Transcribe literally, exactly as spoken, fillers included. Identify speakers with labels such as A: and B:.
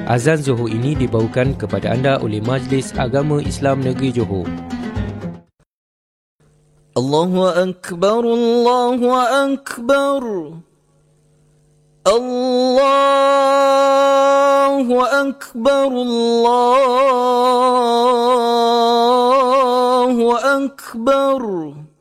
A: Azan Johor ini dibawakan kepada anda oleh Majlis Agama Islam Negeri Johor.
B: Allahu Akbar, Allahu Akbar, Allahu Akbar, Allahu Akbar.